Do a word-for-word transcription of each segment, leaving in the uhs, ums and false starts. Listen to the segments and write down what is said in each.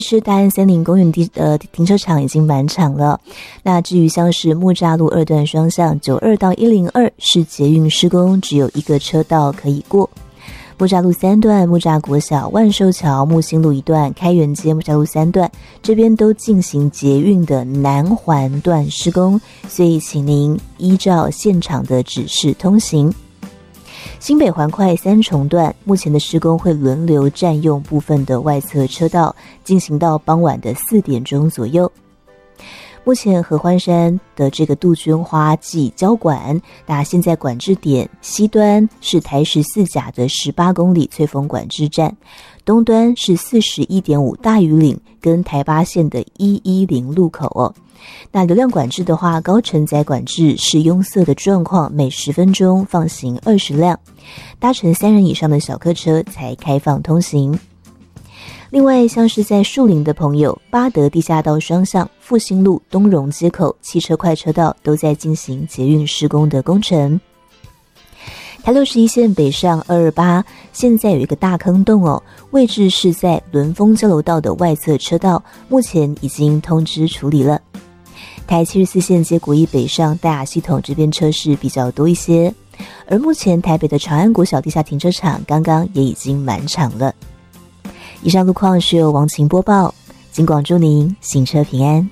是大安森林公园地呃停车场已经满场了。那至于像是木栅路二段双向九二到一零二是捷运施工，只有一个车道可以过。木栅路三段、木栅国小、万寿桥、木星路一段、开元街、木栅路三段这边都进行捷运的南环段施工，所以请您依照现场的指示通行。新北环快三重段目前的施工会轮流占用部分的外侧车道，进行到傍晚的四点钟左右。目前合欢山的这个杜鹃花季交管，那现在管制点西端是台十四甲的十八公里翠峰管制站，东端是 四十一点五 大屿岭跟台八线的一一零路口哦。那流量管制的话，高承载管制是拥塞的状况，每十分钟放行二十辆，搭乘三人以上的小客车才开放通行。另外，像是在树林的朋友，八德地下道双向、复兴路、东荣街口汽车快车道都在进行捷运施工的工程。台六十一线北上二二八现在有一个大坑洞哦，位置是在伦丰交流道的外侧车道，目前已经通知处理了。台七十四线接国一北上大雅系统这边车势比较多一些，而目前台北的长安国小地下停车场刚刚也已经满场了。以上路况是由王晴播报，警广祝您行车平安。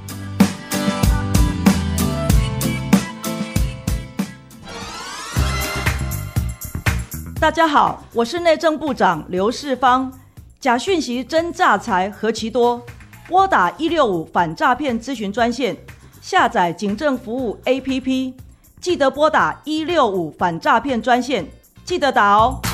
大家好，我是内政部长刘世芳。假讯息真诈财何其多，拨打一六五反诈骗咨询专线，下载警政服务 A P P， 记得拨打一六五反诈骗专线，记得打哦。